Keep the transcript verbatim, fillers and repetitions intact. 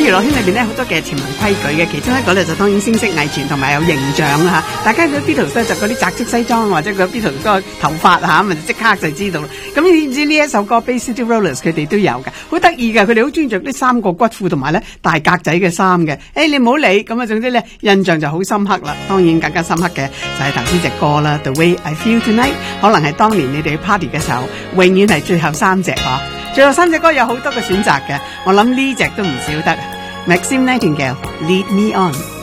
娛樂圈裏邊咧好多嘅條文規矩嘅，其中一個咧就當然聲色藝全同埋有形象啦嚇。大家睇 Beatles 咧就嗰啲窄色西裝或者個 Beatles 嗰個頭髮嚇，咪即刻就知道啦。咁你知唔知呢一首歌《Bay City Rollers》佢哋都有㗎，好得意㗎，佢哋好中意着啲三個骨褲同埋咧大格仔嘅衫嘅。誒、欸、你唔好理，咁啊總之咧印象就好深刻啦。當然更加深刻嘅就係頭先隻歌啦，《The Way I Feel Tonight》，可能係當年你哋 party 嘅時候，永遠係最後三隻嗬。最後三隻歌有好多嘅選擇嘅，我諗呢隻都唔少得。Maxine Nightingale，Lead Me On。